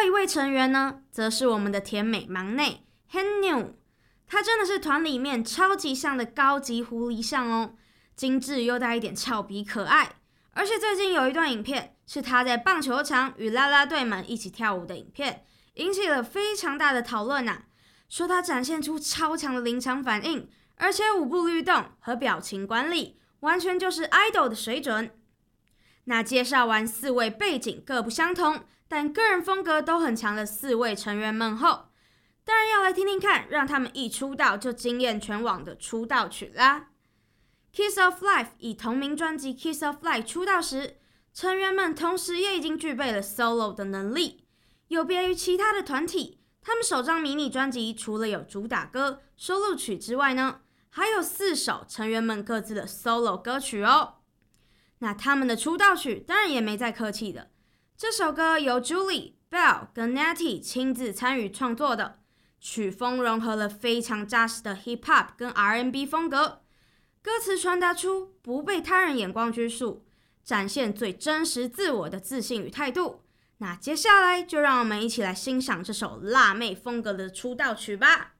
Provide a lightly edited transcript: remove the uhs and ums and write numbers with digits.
后一位成员呢，则是我们的甜美忙内 Hanyu， 她真的是团里面超级像的高级狐狸像哦，精致又带一点俏皮可爱。而且最近有一段影片是她在棒球场与啦啦队们一起跳舞的影片，引起了非常大的讨论啊，说她展现出超强的临场反应，而且舞步律动和表情管理完全就是 idol 的水准。那介绍完4位背景各不相同，但个人风格都很强的4位成员们后，当然要来听听看让他们一出道就惊艳全网的出道曲啦。Kiss of Life 以同名专辑 Kiss of Life 出道时，成员们同时也已经具备了 solo 的能力。有别于其他的团体，他们首张迷你专辑除了有主打歌、收录曲之外呢，还有4首成员们各自的 solo 歌曲哦。那他们的出道曲当然也没再客气的，这首歌由 Julie、Belle 跟 Natty 亲自参与创作的，曲风融合了非常扎实的 Hip Hop 跟 R&B 风格。歌词传达出不被他人眼光拘束，展现最真实自我的自信与态度。那接下来就让我们一起来欣赏这首辣妹风格的出道曲吧。